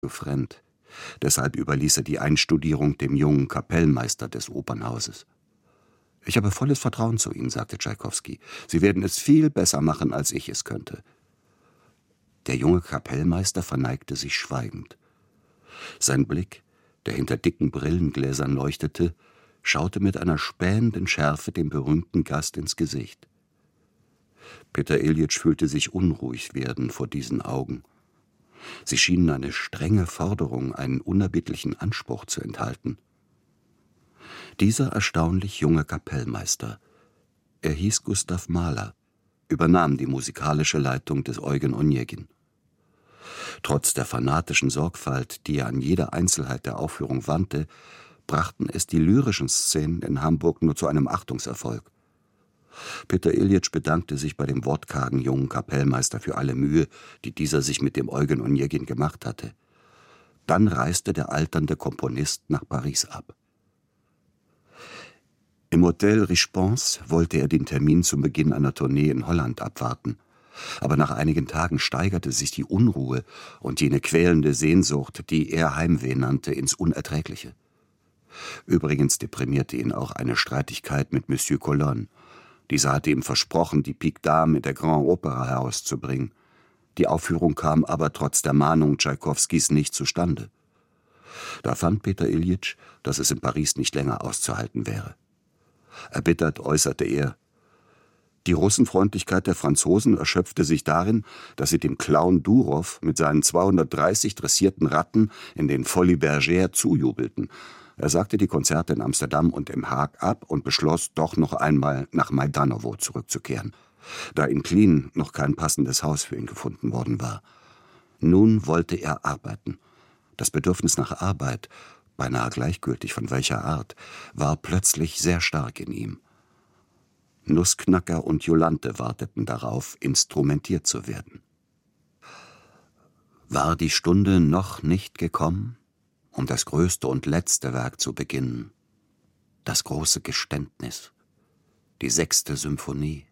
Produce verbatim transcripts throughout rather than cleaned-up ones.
so fremd. Deshalb überließ er die Einstudierung dem jungen Kapellmeister des Opernhauses. »Ich habe volles Vertrauen zu Ihnen«, sagte Tschaikowski. »Sie werden es viel besser machen, als ich es könnte.« Der junge Kapellmeister verneigte sich schweigend. Sein Blick, der hinter dicken Brillengläsern leuchtete, schaute mit einer spähenden Schärfe dem berühmten Gast ins Gesicht. Peter Iljitsch fühlte sich unruhig werden vor diesen Augen. Sie schienen eine strenge Forderung, einen unerbittlichen Anspruch zu enthalten. Dieser erstaunlich junge Kapellmeister, er hieß Gustav Mahler, übernahm die musikalische Leitung des Eugen Onegin. Trotz der fanatischen Sorgfalt, die er an jede Einzelheit der Aufführung wandte, brachten es die lyrischen Szenen in Hamburg nur zu einem Achtungserfolg. Peter Iljitsch bedankte sich bei dem wortkargen jungen Kapellmeister für alle Mühe, die dieser sich mit dem Eugen Onegin gemacht hatte. Dann reiste der alternde Komponist nach Paris ab. Im Hotel Richepense wollte er den Termin zum Beginn einer Tournee in Holland abwarten. Aber nach einigen Tagen steigerte sich die Unruhe und jene quälende Sehnsucht, die er Heimweh nannte, ins Unerträgliche. Übrigens deprimierte ihn auch eine Streitigkeit mit Monsieur Colonne. Dieser hatte ihm versprochen, die Pique Dame mit der Grand Opera herauszubringen. Die Aufführung kam aber trotz der Mahnung Tschaikowskis nicht zustande. Da fand Peter Iljitsch, dass es in Paris nicht länger auszuhalten wäre. Erbittert äußerte er: Die Russenfreundlichkeit der Franzosen erschöpfte sich darin, dass sie dem Clown Durow mit seinen zweihundertdreißig dressierten Ratten in den Folies Bergères zujubelten. Er sagte die Konzerte in Amsterdam und im Haag ab und beschloss, doch noch einmal nach Majdanowo zurückzukehren, da in Klin noch kein passendes Haus für ihn gefunden worden war. Nun wollte er arbeiten. Das Bedürfnis nach Arbeit, beinahe gleichgültig von welcher Art, war plötzlich sehr stark in ihm. Nussknacker und Jolanthe warteten darauf, instrumentiert zu werden. War die Stunde noch nicht gekommen, um das größte und letzte Werk zu beginnen? Das große Geständnis, die sechste Symphonie.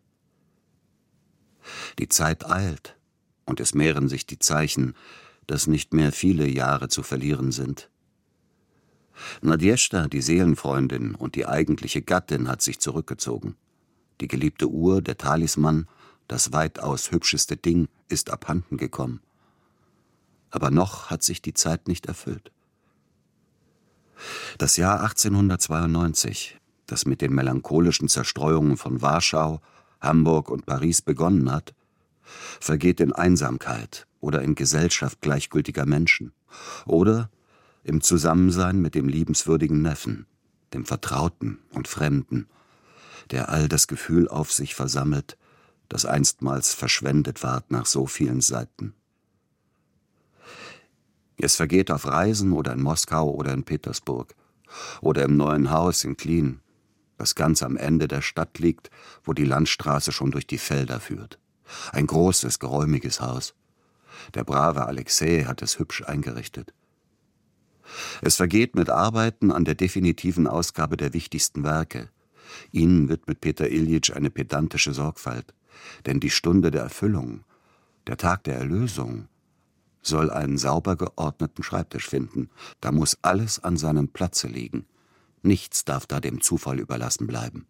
Die Zeit eilt, und es mehren sich die Zeichen, dass nicht mehr viele Jahre zu verlieren sind. Nadjeshda, die Seelenfreundin und die eigentliche Gattin, hat sich zurückgezogen. Die geliebte Uhr, der Talisman, das weitaus hübscheste Ding, ist abhanden gekommen. Aber noch hat sich die Zeit nicht erfüllt. Das Jahr achtzehnhundertzweiundneunzig, das mit den melancholischen Zerstreuungen von Warschau, Hamburg und Paris begonnen hat, vergeht in Einsamkeit oder in Gesellschaft gleichgültiger Menschen oder im Zusammensein mit dem liebenswürdigen Neffen, dem Vertrauten und Fremden, der all das Gefühl auf sich versammelt, das einstmals verschwendet ward nach so vielen Seiten. Es vergeht auf Reisen oder in Moskau oder in Petersburg oder im neuen Haus in Klin, das ganz am Ende der Stadt liegt, wo die Landstraße schon durch die Felder führt. Ein großes, geräumiges Haus. Der brave Alexei hat es hübsch eingerichtet. Es vergeht mit Arbeiten an der definitiven Ausgabe der wichtigsten Werke. Ihnen widmet Peter Iljitsch eine pedantische Sorgfalt, denn die Stunde der Erfüllung, der Tag der Erlösung, soll einen sauber geordneten Schreibtisch finden. Da muss alles an seinem Platze liegen. Nichts darf da dem Zufall überlassen bleiben.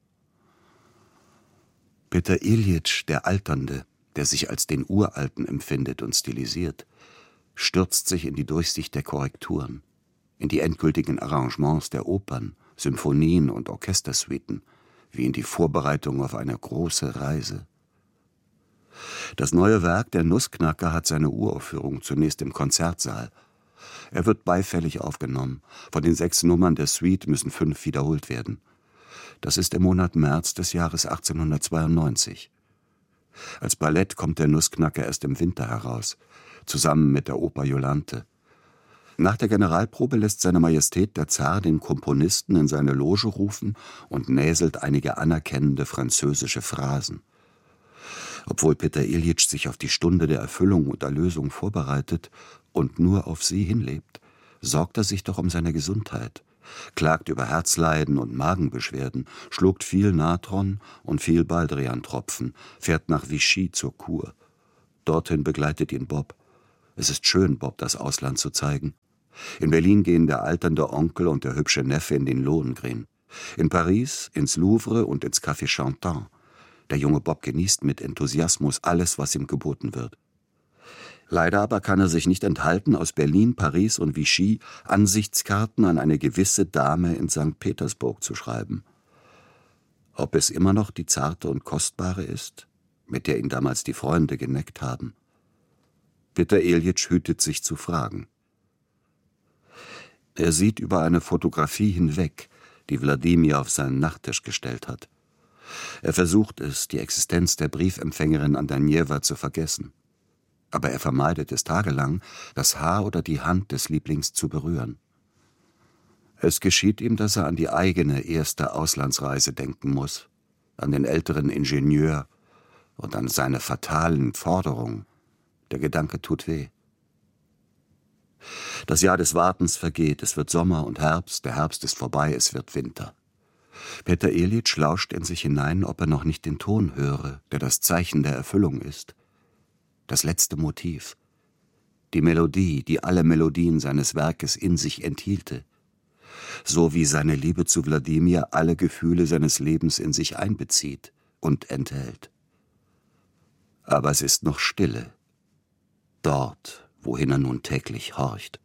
Peter Iljitsch, der Alternde, der sich als den Uralten empfindet und stilisiert, stürzt sich in die Durchsicht der Korrekturen, in die endgültigen Arrangements der Opern, Symphonien und Orchestersuiten, wie in die Vorbereitung auf eine große Reise. Das neue Werk der Nussknacker hat seine Uraufführung zunächst im Konzertsaal. Er wird beifällig aufgenommen. Von den sechs Nummern der Suite müssen fünf wiederholt werden. Das ist im Monat März des Jahres achtzehnhundertzweiundneunzig. Als Ballett kommt der Nussknacker erst im Winter heraus, zusammen mit der Oper Jolanthe. Nach der Generalprobe lässt seine Majestät der Zar den Komponisten in seine Loge rufen und näselt einige anerkennende französische Phrasen. Obwohl Peter Iljitsch sich auf die Stunde der Erfüllung und Erlösung vorbereitet und nur auf sie hinlebt, sorgt er sich doch um seine Gesundheit, klagt über Herzleiden und Magenbeschwerden, schluckt viel Natron und viel Baldrian-Tropfen, fährt nach Vichy zur Kur. Dorthin begleitet ihn Bob. Es ist schön, Bob das Ausland zu zeigen. In Berlin gehen der alternde Onkel und der hübsche Neffe in den Lohengrin. In Paris ins Louvre und ins Café Chantant. Der junge Bob genießt mit Enthusiasmus alles, was ihm geboten wird. Leider aber kann er sich nicht enthalten, aus Berlin, Paris und Vichy Ansichtskarten an eine gewisse Dame in Sankt Petersburg zu schreiben. Ob es immer noch die zarte und kostbare ist, mit der ihn damals die Freunde geneckt haben? Peter Iljitsch hütet sich zu fragen. Er sieht über eine Fotografie hinweg, die Wladimir auf seinen Nachttisch gestellt hat. Er versucht es, die Existenz der Briefempfängerin Andanjewa zu vergessen. Aber er vermeidet es tagelang, das Haar oder die Hand des Lieblings zu berühren. Es geschieht ihm, dass er an die eigene erste Auslandsreise denken muss, an den älteren Ingenieur und an seine fatalen Forderungen. Der Gedanke tut weh. Das Jahr des Wartens vergeht, es wird Sommer und Herbst, der Herbst ist vorbei, es wird Winter. Peter Iljitsch lauscht in sich hinein, ob er noch nicht den Ton höre, der das Zeichen der Erfüllung ist. Das letzte Motiv, die Melodie, die alle Melodien seines Werkes in sich enthielte, so wie seine Liebe zu Wladimir alle Gefühle seines Lebens in sich einbezieht und enthält. Aber es ist noch Stille, dort, wohin er nun täglich horcht.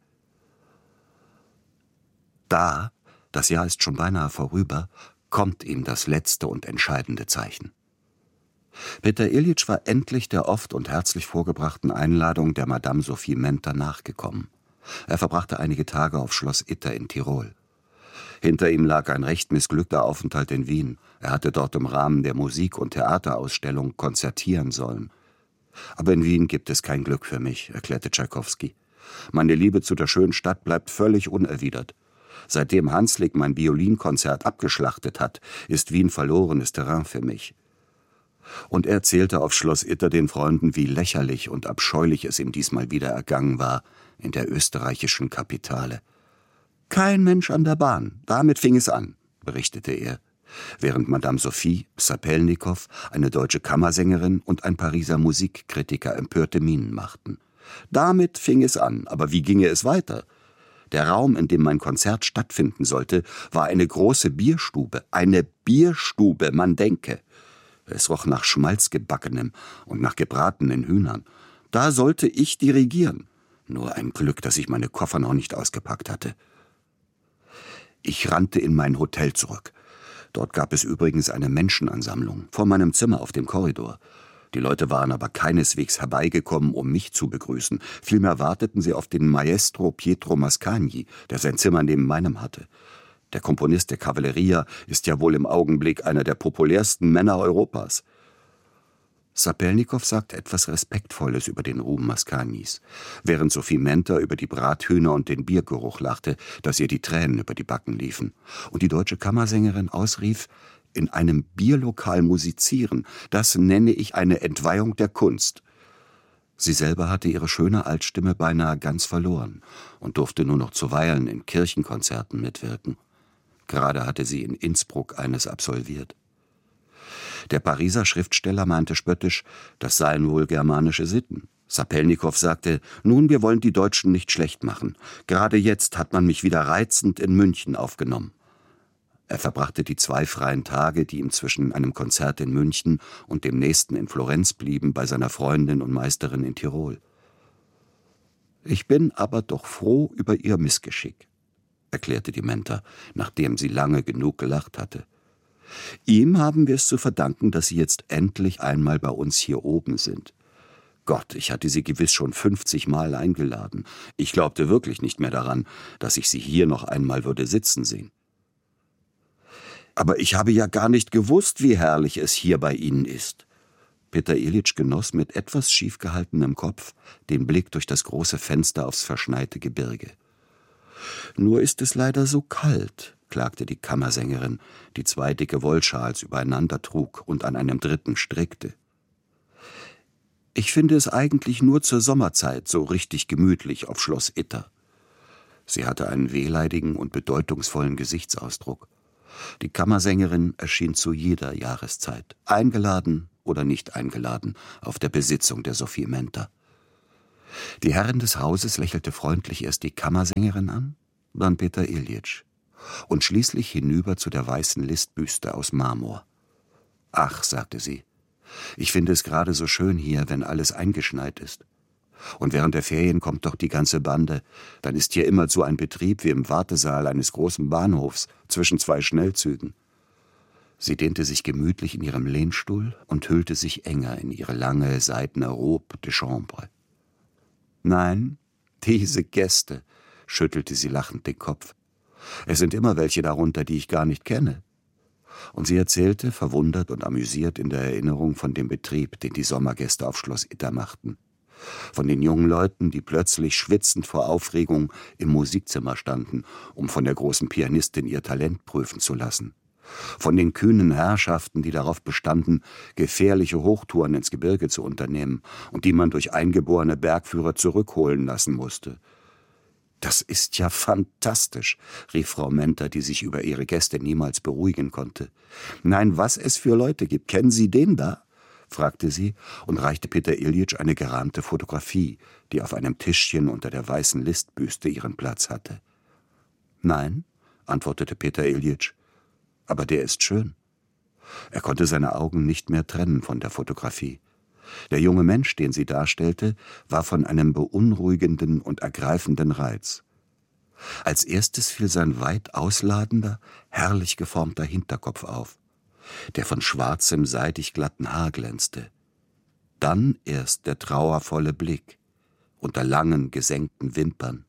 Da, das Jahr ist schon beinahe vorüber, kommt ihm das letzte und entscheidende Zeichen. Peter Iljitsch war endlich der oft und herzlich vorgebrachten Einladung der Madame Sophie Menta nachgekommen. Er verbrachte einige Tage auf Schloss Itter in Tirol. Hinter ihm lag ein recht missglückter Aufenthalt in Wien. Er hatte dort im Rahmen der Musik- und Theaterausstellung konzertieren sollen. »Aber in Wien gibt es kein Glück für mich«, erklärte Tschaikowski. »Meine Liebe zu der schönen Stadt bleibt völlig unerwidert. Seitdem Hanslick mein Violinkonzert abgeschlachtet hat, ist Wien verlorenes Terrain für mich.« Und er erzählte auf Schloss Itter den Freunden, wie lächerlich und abscheulich es ihm diesmal wieder ergangen war in der österreichischen Kapitale. »Kein Mensch an der Bahn, damit fing es an«, berichtete er, während Madame Sophie, Sapelnikow, eine deutsche Kammersängerin und ein Pariser Musikkritiker empörte Mienen machten. »Damit fing es an, aber wie ginge es weiter? Der Raum, in dem mein Konzert stattfinden sollte, war eine große Bierstube, eine Bierstube, man denke. Es roch nach Schmalzgebackenem und nach gebratenen Hühnern. Da sollte ich dirigieren. Nur ein Glück, dass ich meine Koffer noch nicht ausgepackt hatte. Ich rannte in mein Hotel zurück. Dort gab es übrigens eine Menschenansammlung, vor meinem Zimmer auf dem Korridor. Die Leute waren aber keineswegs herbeigekommen, um mich zu begrüßen. Vielmehr warteten sie auf den Maestro Pietro Mascagni, der sein Zimmer neben meinem hatte. Der Komponist der Cavalleria ist ja wohl im Augenblick einer der populärsten Männer Europas. Sapelnikow sagte etwas Respektvolles über den Ruhm Mascagnis, während Sophie Menta über die Brathühner und den Biergeruch lachte, dass ihr die Tränen über die Backen liefen, und die deutsche Kammersängerin ausrief, in einem Bierlokal musizieren, das nenne ich eine Entweihung der Kunst. Sie selber hatte ihre schöne Altstimme beinahe ganz verloren und durfte nur noch zuweilen in Kirchenkonzerten mitwirken. Gerade hatte sie in Innsbruck eines absolviert. Der Pariser Schriftsteller meinte spöttisch, das seien wohl germanische Sitten. Sapelnikow sagte, nun, wir wollen die Deutschen nicht schlecht machen. Gerade jetzt hat man mich wieder reizend in München aufgenommen. Er verbrachte die zwei freien Tage, die ihm zwischen einem Konzert in München und dem nächsten in Florenz blieben, bei seiner Freundin und Meisterin in Tirol. »Ich bin aber doch froh über Ihr Missgeschick«, erklärte die Menta, nachdem sie lange genug gelacht hatte. »Ihm haben wir es zu verdanken, dass Sie jetzt endlich einmal bei uns hier oben sind. Gott, ich hatte Sie gewiss schon fünfzig Mal eingeladen. Ich glaubte wirklich nicht mehr daran, dass ich Sie hier noch einmal würde sitzen sehen. Aber ich habe ja gar nicht gewusst, wie herrlich es hier bei Ihnen ist.« Peter Iljitsch genoss mit etwas schief gehaltenem Kopf den Blick durch das große Fenster aufs verschneite Gebirge. »Nur ist es leider so kalt«, klagte die Kammersängerin, die zwei dicke Wollschals übereinander trug und an einem dritten strickte. »Ich finde es eigentlich nur zur Sommerzeit so richtig gemütlich auf Schloss Itter.« Sie hatte einen wehleidigen und bedeutungsvollen Gesichtsausdruck. Die Kammersängerin erschien zu jeder Jahreszeit, eingeladen oder nicht eingeladen, auf der Besitzung der Sophie Menta. Die Herrin des Hauses lächelte freundlich erst die Kammersängerin an, dann Peter Iljitsch und schließlich hinüber zu der weißen Listbüste aus Marmor. »Ach«, sagte sie, »ich finde es gerade so schön hier, wenn alles eingeschneit ist. Und während der Ferien kommt doch die ganze Bande. Dann ist hier immerzu ein Betrieb wie im Wartesaal eines großen Bahnhofs zwischen zwei Schnellzügen.« Sie dehnte sich gemütlich in ihrem Lehnstuhl und hüllte sich enger in ihre lange, seidene Robe de Chambre. »Nein, diese Gäste«, schüttelte sie lachend den Kopf. »Es sind immer welche darunter, die ich gar nicht kenne.« Und sie erzählte, verwundert und amüsiert in der Erinnerung von dem Betrieb, den die Sommergäste auf Schloss Itter machten. Von den jungen Leuten, die plötzlich schwitzend vor Aufregung im Musikzimmer standen, um von der großen Pianistin ihr Talent prüfen zu lassen. Von den kühnen Herrschaften, die darauf bestanden, gefährliche Hochtouren ins Gebirge zu unternehmen und die man durch eingeborene Bergführer zurückholen lassen musste. »Das ist ja fantastisch«, rief Frau Menter, die sich über ihre Gäste niemals beruhigen konnte. »Nein, was es für Leute gibt. Kennen Sie den da?« fragte sie und reichte Peter Iljitsch eine gerahmte Fotografie, die auf einem Tischchen unter der weißen Listbüste ihren Platz hatte. »Nein«, antwortete Peter Iljitsch, »aber der ist schön.« Er konnte seine Augen nicht mehr trennen von der Fotografie. Der junge Mensch, den sie darstellte, war von einem beunruhigenden und ergreifenden Reiz. Als erstes fiel sein weit ausladender, herrlich geformter Hinterkopf auf, der von schwarzem, seidig glatten Haar glänzte. Dann erst der trauervolle Blick unter langen, gesenkten Wimpern.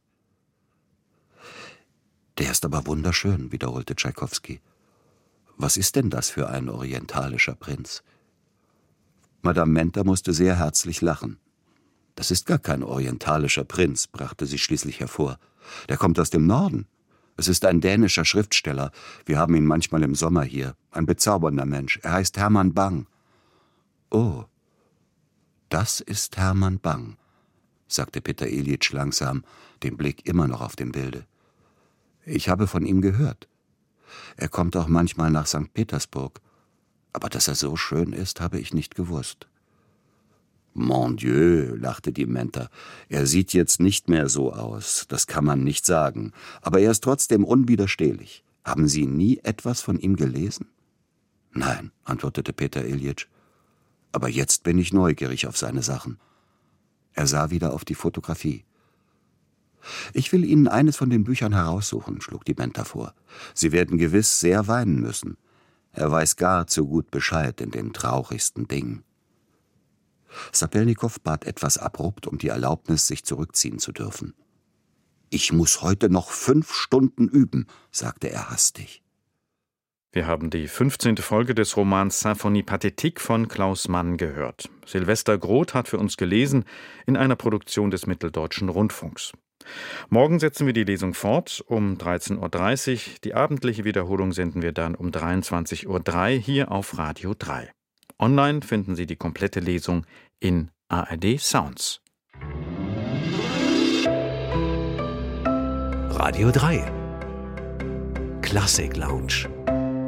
»Der ist aber wunderschön«, wiederholte Tschaikowski. »Was ist denn das für ein orientalischer Prinz?« Madame Menter musste sehr herzlich lachen. »Das ist gar kein orientalischer Prinz«, brachte sie schließlich hervor. »Der kommt aus dem Norden. Es ist ein dänischer Schriftsteller. Wir haben ihn manchmal im Sommer hier. Ein bezaubernder Mensch. Er heißt Hermann Bang.« »Oh, das ist Hermann Bang«, sagte Peter Iljitsch langsam, den Blick immer noch auf dem Bilde. »Ich habe von ihm gehört. Er kommt auch manchmal nach Sankt Petersburg. Aber dass er so schön ist, habe ich nicht gewusst.« »Mon Dieu«, lachte die Menter, »er sieht jetzt nicht mehr so aus, das kann man nicht sagen, aber er ist trotzdem unwiderstehlich. Haben Sie nie etwas von ihm gelesen?« »Nein«, antwortete Peter Iljitsch, »aber jetzt bin ich neugierig auf seine Sachen.« Er sah wieder auf die Fotografie. »Ich will Ihnen eines von den Büchern heraussuchen«, schlug die Menter vor. »Sie werden gewiss sehr weinen müssen. Er weiß gar zu gut Bescheid in den traurigsten Dingen.« Sapelnikow bat etwas abrupt um die Erlaubnis, sich zurückziehen zu dürfen. »Ich muss heute noch fünf Stunden üben«, sagte er hastig. Wir haben die fünfzehnte Folge des Romans Symphonie Pathétique von Klaus Mann gehört. Silvester Groth hat für uns gelesen in einer Produktion des Mitteldeutschen Rundfunks. Morgen setzen wir die Lesung fort um dreizehn Uhr dreißig. Die abendliche Wiederholung senden wir dann um dreiundzwanzig Uhr drei hier auf Radio drei. Online finden Sie die komplette Lesung in A R D Sounds. Radio drei Klassik Lounge.